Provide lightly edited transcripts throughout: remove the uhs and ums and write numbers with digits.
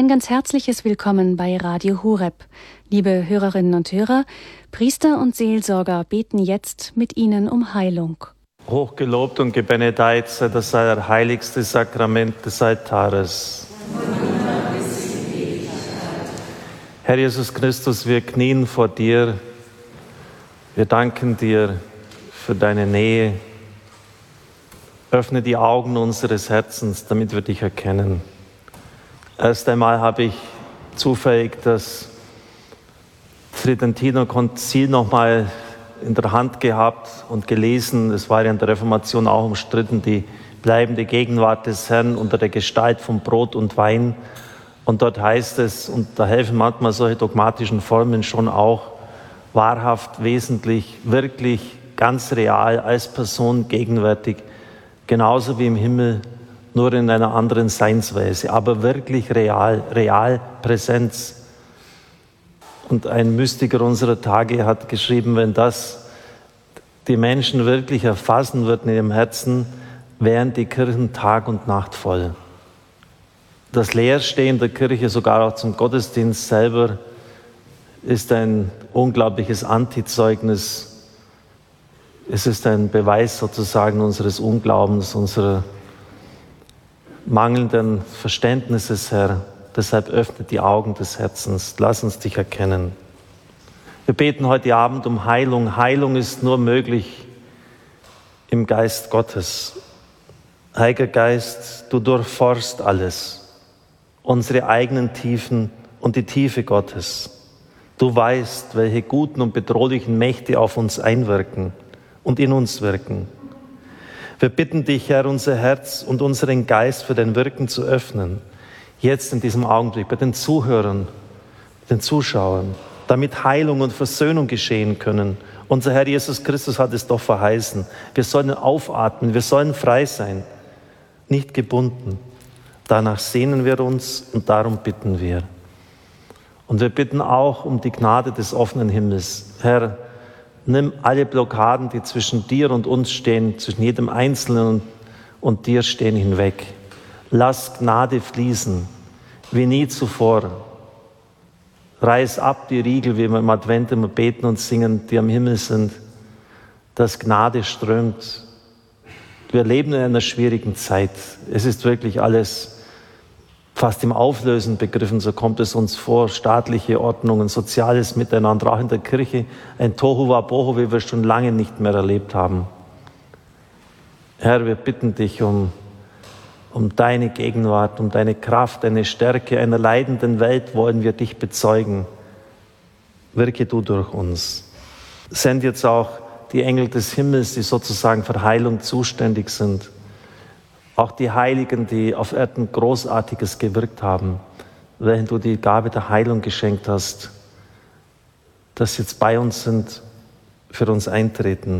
Ein ganz herzliches Willkommen bei Radio Horeb. Liebe Hörerinnen und Hörer, Priester und Seelsorger beten jetzt mit Ihnen um Heilung. Hochgelobt und gebenedeit sei das heiligste Sakrament des Altares. Herr Jesus Christus, wir knien vor dir. Wir danken dir für deine Nähe. Öffne die Augen unseres Herzens, damit wir dich erkennen. Erst einmal habe ich zufällig das Tridentiner Konzil nochmal in der Hand gehabt und gelesen. Es war ja in der Reformation auch umstritten, die bleibende Gegenwart des Herrn unter der Gestalt von Brot und Wein. Und dort heißt es, und da helfen manchmal solche dogmatischen Formeln schon auch, wahrhaft, wesentlich, wirklich, ganz real, als Person gegenwärtig, genauso wie im Himmel, nur in einer anderen Seinsweise, aber wirklich real Präsenz. Und ein Mystiker unserer Tage hat geschrieben, wenn das die Menschen wirklich erfassen wird in ihrem Herzen, wären die Kirchen Tag und Nacht voll. Das Leerstehen der Kirche, sogar auch zum Gottesdienst selber, ist ein unglaubliches Antizeugnis. Es ist ein Beweis sozusagen unseres Unglaubens, unserer mangelnden Verständnisses, Herr. Deshalb öffne die Augen des Herzens. Lass uns dich erkennen. Wir beten heute Abend um Heilung. Heilung ist nur möglich im Geist Gottes. Heiliger Geist, du durchforst alles, unsere eigenen Tiefen und die Tiefe Gottes. Du weißt, welche guten und bedrohlichen Mächte auf uns einwirken und in uns wirken. Wir bitten dich, Herr, unser Herz und unseren Geist für dein Wirken zu öffnen. Jetzt in diesem Augenblick bei den Zuhörern, den Zuschauern, damit Heilung und Versöhnung geschehen können. Unser Herr Jesus Christus hat es doch verheißen. Wir sollen aufatmen, wir sollen frei sein, nicht gebunden. Danach sehnen wir uns und darum bitten wir. Und wir bitten auch um die Gnade des offenen Himmels. Herr, nimm alle Blockaden, die zwischen dir und uns stehen, zwischen jedem Einzelnen und dir stehen, hinweg. Lass Gnade fließen, wie nie zuvor. Reiß ab die Riegel, wie wir im Advent immer beten und singen, die am Himmel sind, dass Gnade strömt. Wir leben in einer schwierigen Zeit. Es ist wirklich alles fast im Auflösen begriffen, so kommt es uns vor. Staatliche Ordnungen, soziales Miteinander, auch in der Kirche, ein Tohu Wabohu, wie wir schon lange nicht mehr erlebt haben. Herr, wir bitten dich um deine Gegenwart, um deine Kraft, deine Stärke. Einer leidenden Welt wollen wir dich bezeugen. Wirke du durch uns. Send jetzt auch die Engel des Himmels, die sozusagen für Heilung zuständig sind. Auch die Heiligen, die auf Erden Großartiges gewirkt haben, welchen du die Gabe der Heilung geschenkt hast, dass sie jetzt bei uns sind, für uns eintreten.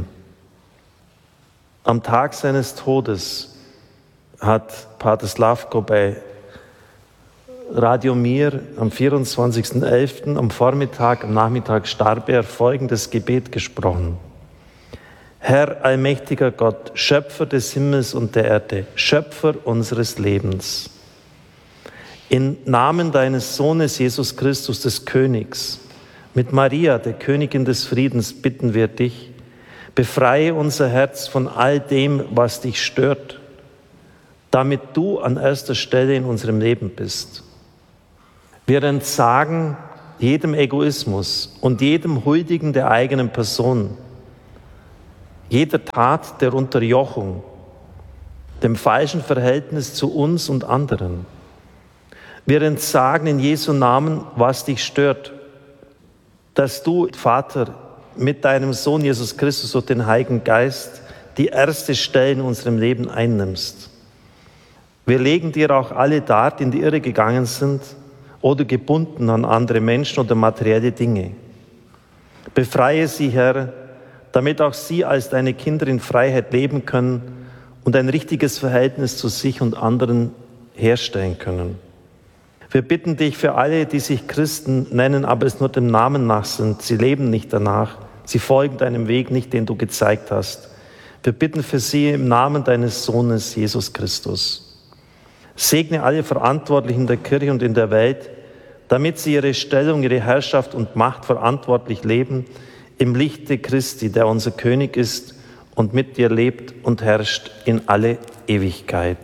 Am Tag seines Todes hat Pater Slavko bei Radio Mir am 24.11. am Nachmittag starb er, folgendes Gebet gesprochen. Herr, allmächtiger Gott, Schöpfer des Himmels und der Erde, Schöpfer unseres Lebens. Im Namen deines Sohnes Jesus Christus, des Königs, mit Maria, der Königin des Friedens, bitten wir dich, befreie unser Herz von all dem, was dich stört, damit du an erster Stelle in unserem Leben bist. Wir entsagen jedem Egoismus und jedem Huldigen der eigenen Person, jeder Tat der Unterjochung, dem falschen Verhältnis zu uns und anderen. Wir entsagen in Jesu Namen, was dich stört, dass du, Vater, mit deinem Sohn Jesus Christus und den Heiligen Geist die erste Stelle in unserem Leben einnimmst. Wir legen dir auch alle dar, die in die Irre gegangen sind oder gebunden an andere Menschen oder materielle Dinge. Befreie sie, Herr, damit auch sie als deine Kinder in Freiheit leben können und ein richtiges Verhältnis zu sich und anderen herstellen können. Wir bitten dich für alle, die sich Christen nennen, aber es nur dem Namen nach sind. Sie leben nicht danach. Sie folgen deinem Weg nicht, den du gezeigt hast. Wir bitten für sie im Namen deines Sohnes, Jesus Christus. Segne alle Verantwortlichen in der Kirche und in der Welt, damit sie ihre Stellung, ihre Herrschaft und Macht verantwortlich leben, im Lichte Christi, der unser König ist und mit dir lebt und herrscht in alle Ewigkeit.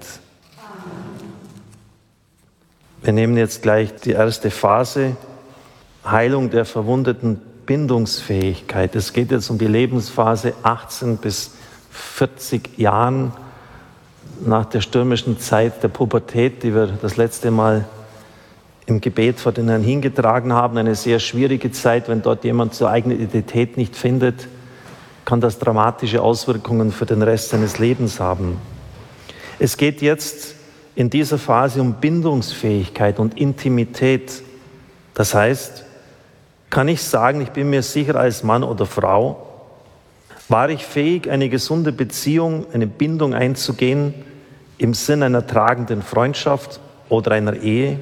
Wir nehmen jetzt gleich die erste Phase, Heilung der verwundeten Bindungsfähigkeit. Es geht jetzt um die Lebensphase 18 bis 40 Jahren nach der stürmischen Zeit der Pubertät, die wir das letzte Mal im Gebet vor den Herrn hingetragen haben. Eine sehr schwierige Zeit, wenn dort jemand zur eigenen Identität nicht findet, kann das dramatische Auswirkungen für den Rest seines Lebens haben. Es geht jetzt in dieser Phase um Bindungsfähigkeit und Intimität. Das heißt, kann ich sagen, ich bin mir sicher als Mann oder Frau, war ich fähig, eine gesunde Beziehung, eine Bindung einzugehen im Sinn einer tragenden Freundschaft oder einer Ehe?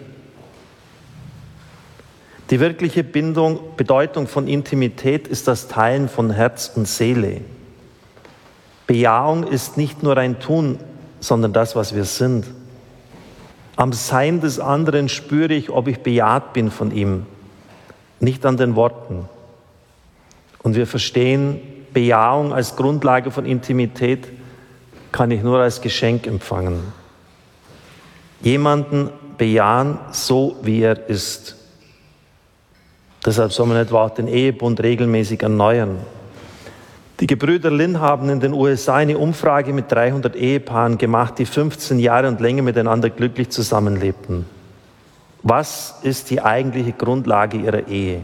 Die wirkliche Bedeutung von Intimität ist das Teilen von Herz und Seele. Bejahung ist nicht nur ein Tun, sondern das, was wir sind. Am Sein des anderen spüre ich, ob ich bejaht bin von ihm, nicht an den Worten. Und wir verstehen, Bejahung als Grundlage von Intimität kann ich nur als Geschenk empfangen. Jemanden bejahen, so wie er ist. Deshalb soll man etwa auch den Ehebund regelmäßig erneuern. Die Gebrüder Lin haben in den USA eine Umfrage mit 300 Ehepaaren gemacht, die 15 Jahre und länger miteinander glücklich zusammenlebten. Was ist die eigentliche Grundlage ihrer Ehe?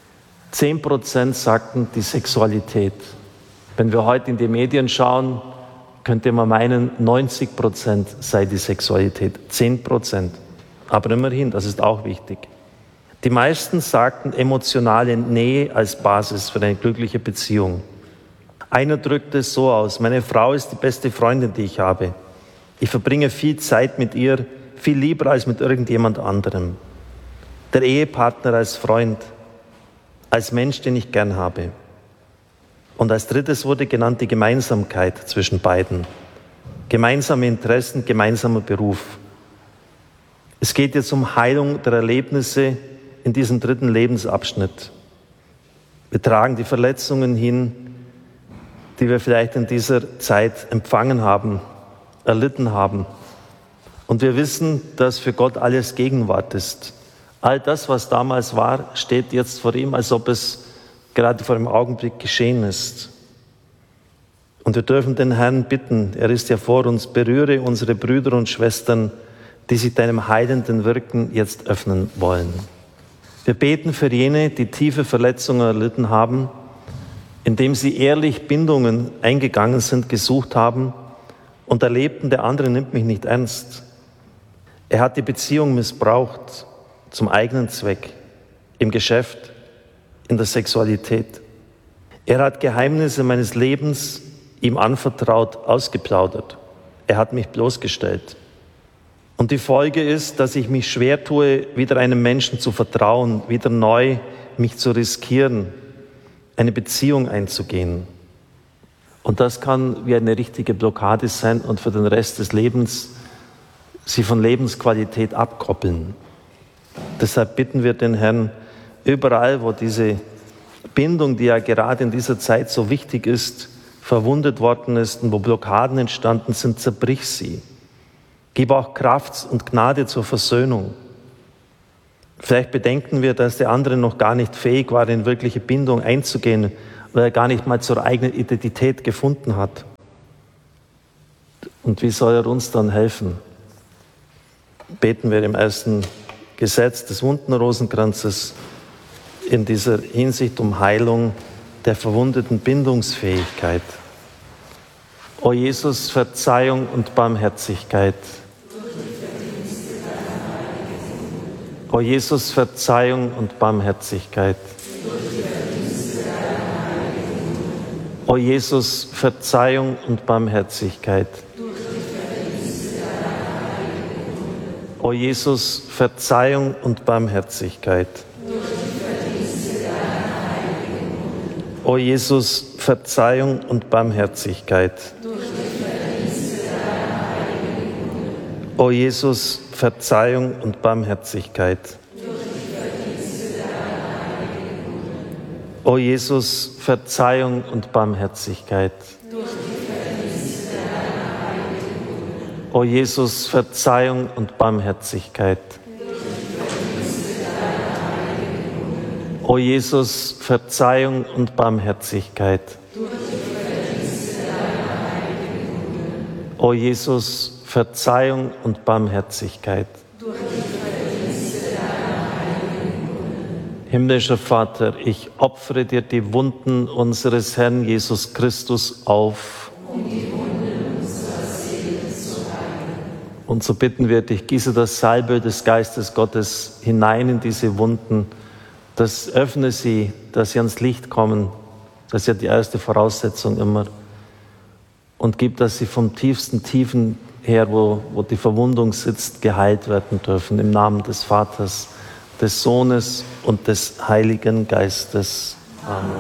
10% sagten die Sexualität. Wenn wir heute in die Medien schauen, könnte man meinen, 90% sei die Sexualität. 10%. Aber immerhin, das ist auch wichtig. Die meisten sagten emotionale Nähe als Basis für eine glückliche Beziehung. Einer drückte es so aus: Meine Frau ist die beste Freundin, die ich habe. Ich verbringe viel Zeit mit ihr, viel lieber als mit irgendjemand anderem. Der Ehepartner als Freund, als Mensch, den ich gern habe. Und als drittes wurde genannt die Gemeinsamkeit zwischen beiden. Gemeinsame Interessen, gemeinsamer Beruf. Es geht jetzt um Heilung der Erlebnisse in diesem dritten Lebensabschnitt. Wir tragen die Verletzungen hin, die wir vielleicht in dieser Zeit empfangen haben, erlitten haben. Und wir wissen, dass für Gott alles Gegenwart ist. All das, was damals war, steht jetzt vor ihm, als ob es gerade vor dem Augenblick geschehen ist. Und wir dürfen den Herrn bitten, er ist ja vor uns, berühre unsere Brüder und Schwestern, die sich deinem heilenden Wirken jetzt öffnen wollen. Wir beten für jene, die tiefe Verletzungen erlitten haben, indem sie ehrlich Bindungen eingegangen sind, gesucht haben und erlebten, der andere nimmt mich nicht ernst. Er hat die Beziehung missbraucht zum eigenen Zweck, im Geschäft, in der Sexualität. Er hat Geheimnisse meines Lebens ihm anvertraut, ausgeplaudert. Er hat mich bloßgestellt. Und die Folge ist, dass ich mich schwer tue, wieder einem Menschen zu vertrauen, wieder neu mich zu riskieren, eine Beziehung einzugehen. Und das kann wie eine richtige Blockade sein und für den Rest des Lebens sie von Lebensqualität abkoppeln. Deshalb bitten wir den Herrn, überall, wo diese Bindung, die ja gerade in dieser Zeit so wichtig ist, verwundet worden ist und wo Blockaden entstanden sind, zerbrich sie. Gib auch Kraft und Gnade zur Versöhnung. Vielleicht bedenken wir, dass der andere noch gar nicht fähig war, in wirkliche Bindung einzugehen, weil er gar nicht mal zur eigenen Identität gefunden hat. Und wie soll er uns dann helfen? Beten wir im ersten Gesetz des Wundenrosenkranzes in dieser Hinsicht um Heilung der verwundeten Bindungsfähigkeit. O Jesus, Verzeihung und Barmherzigkeit. O Jesus, Verzeihung und Barmherzigkeit. O Jesus, Verzeihung und Barmherzigkeit. O Jesus, Verzeihung und Barmherzigkeit. O Jesus, Verzeihung und Barmherzigkeit. O Jesus, Verzeihung und Barmherzigkeit. O Jesus, Verzeihung und Barmherzigkeit. O Jesus, Verzeihung und Barmherzigkeit. O Jesus, Verzeihung und Barmherzigkeit. O Jesus, Verzeihung und Barmherzigkeit. Himmlischer Vater, ich opfere dir die Wunden unseres Herrn Jesus Christus auf. Und so bitten wir dich, gieße das Salbe des Geistes Gottes hinein in diese Wunden, öffne sie, dass sie ans Licht kommen. Das ist ja die erste Voraussetzung immer. Und gib, dass sie vom tiefsten Tiefen her, wo die Verwundung sitzt, geheilt werden dürfen. Im Namen des Vaters, des Sohnes und des Heiligen Geistes. Amen.